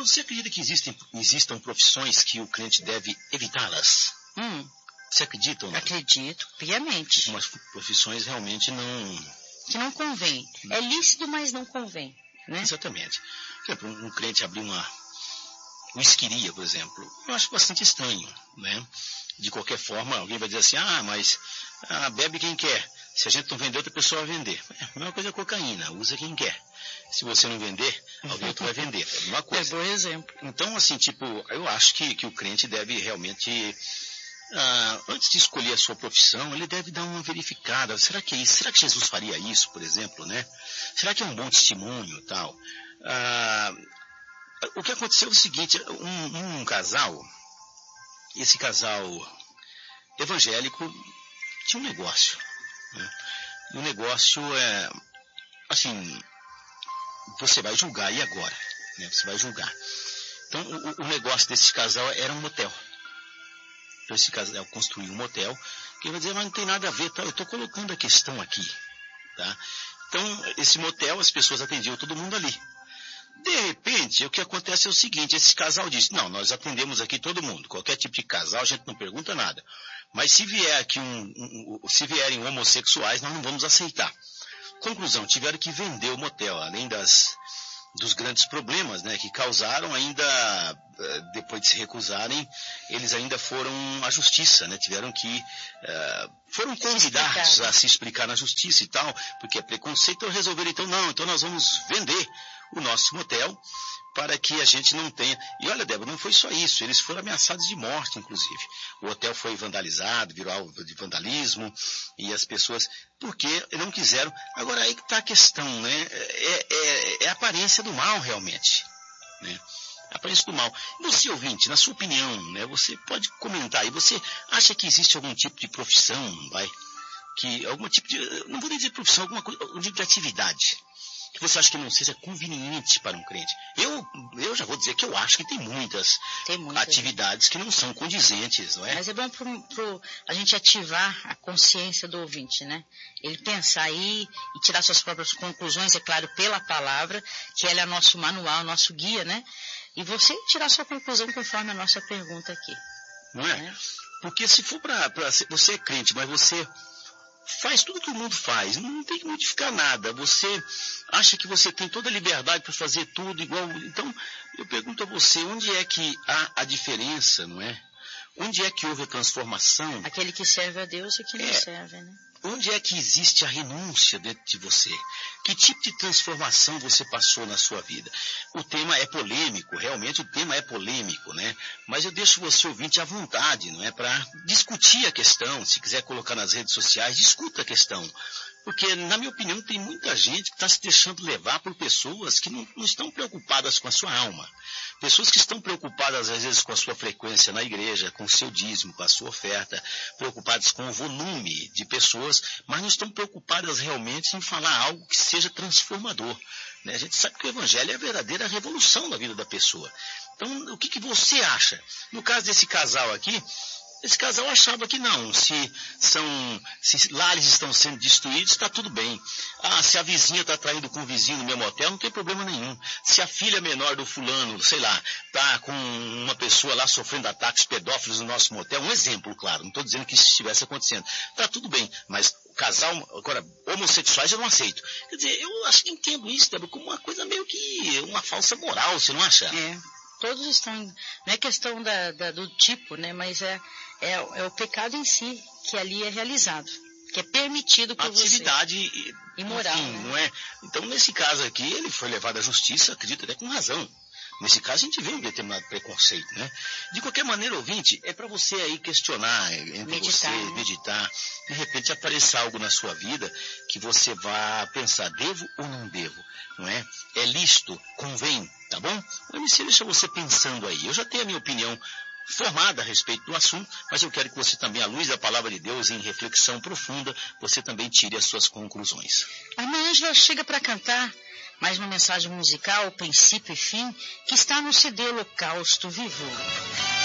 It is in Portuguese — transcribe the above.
você acredita que existam profissões que o crente deve evitá-las? Você acredita ou não? Acredito, piamente. Algumas profissões realmente não... Que não convém. É lícito, mas não convém, né? Exatamente. Por exemplo, um crente abrir uma whiskeria, por exemplo, eu acho bastante estranho, né? De qualquer forma, alguém vai dizer assim, mas bebe quem quer. Se a gente não vender, outra pessoa vai vender. A mesma coisa é cocaína, usa quem quer. Se você não vender, alguém outro vai vender. É a mesma coisa. É bom exemplo. Então, assim, eu acho que o crente deve realmente, antes de escolher a sua profissão, ele deve dar uma verificada. Será que é isso? Será que Jesus faria isso, por exemplo, né? Será que é um bom testemunho e tal? O que aconteceu é o seguinte, um casal, esse casal evangélico tinha um negócio, né? E o negócio é, assim, você vai julgar, e agora? Né? Você vai julgar. Então, o negócio desse casal era um motel. Então, esse casal construiu um motel, que vai dizer, mas não tem nada a ver, tá? Eu estou colocando a questão aqui, tá? Então, esse motel, as pessoas atendiam todo mundo ali. De repente, o que acontece é o seguinte, esse casal disse, não, nós atendemos aqui todo mundo, qualquer tipo de casal, a gente não pergunta nada. Mas se vier aqui se vierem homossexuais, nós não vamos aceitar. Conclusão, tiveram que vender o motel, além dos grandes problemas, né, que causaram ainda, depois de se recusarem, eles ainda foram à justiça, né, foram convidados a se explicar na justiça e tal, porque é preconceito, então resolveram, então nós vamos vender o nosso motel para que a gente não tenha... E olha, Débora, não foi só isso, eles foram ameaçados de morte, inclusive. O hotel foi vandalizado, virou alvo de vandalismo, e as pessoas... Porque não quiseram... Agora, aí que está a questão, né? É a aparência do mal, realmente, né? A aparência do mal. Você, ouvinte, na sua opinião, né? Você pode comentar aí, você acha que existe algum tipo de profissão, algum tipo de... Não vou nem dizer profissão, algum tipo de atividade que você acha que não seja conveniente para um crente? Eu já vou dizer que eu acho que tem muitas atividades que não são condizentes, não é? Mas é bom a gente ativar a consciência do ouvinte, né? Ele pensar aí e tirar suas próprias conclusões, é claro, pela palavra, que ela é nosso manual, nosso guia, né? E você tirar sua conclusão conforme a nossa pergunta aqui. Não é? Porque se for você é crente, mas você faz tudo que o mundo faz, não tem que modificar nada, você acha que você tem toda a liberdade para fazer tudo igual, então eu pergunto a você, onde é que há a diferença, não é? Onde é que houve a transformação? Aquele que serve a Deus e que não serve, né? Onde é que existe a renúncia dentro de você? Que tipo de transformação você passou na sua vida? O tema é polêmico, realmente o tema é polêmico, né? Mas eu deixo você ouvinte à vontade, não é? Para discutir a questão, se quiser colocar nas redes sociais, discuta a questão. Porque, na minha opinião, tem muita gente que está se deixando levar por pessoas que não estão preocupadas com a sua alma. Pessoas que estão preocupadas, às vezes, com a sua frequência na igreja, com o seu dízimo, com a sua oferta, preocupadas com o volume de pessoas, mas não estão preocupadas realmente em falar algo que seja transformador, né? A gente sabe que o evangelho é a verdadeira revolução na vida da pessoa. Então, o que você acha? No caso desse casal aqui, esse casal achava que não, se lares estão sendo destruídos, está tudo bem. Se a vizinha está traindo com o vizinho no mesmo hotel, não tem problema nenhum. Se a filha menor do fulano, sei lá, está com uma pessoa lá sofrendo ataques pedófilos no nosso motel, um exemplo, claro, não estou dizendo que isso estivesse acontecendo. Está tudo bem, mas o casal, agora, homossexuais eu não aceito. Quer dizer, eu acho que entendo isso, Débora, como uma coisa meio que uma falsa moral, você não acha? Todos estão, não é questão do tipo, né, mas é o pecado em si que ali é realizado, que é permitido por atividade você. Imoral, enfim, né? Não é? Então, nesse caso aqui, ele foi levado à justiça, acredito até com razão. Nesse caso, a gente vê um determinado preconceito, né? De qualquer maneira, ouvinte, é para você aí questionar, meditar. De repente apareça algo na sua vida que você vá pensar, devo ou não devo, não é? É lícito, convém, tá bom? O MC deixa você pensando aí. Eu já tenho a minha opinião formada a respeito do assunto, mas eu quero que você também, à luz da palavra de Deus, em reflexão profunda, você também tire as suas conclusões. A irmã Ângela chega para cantar mais uma mensagem musical, princípio e fim, que está no CD Holocausto Vivo.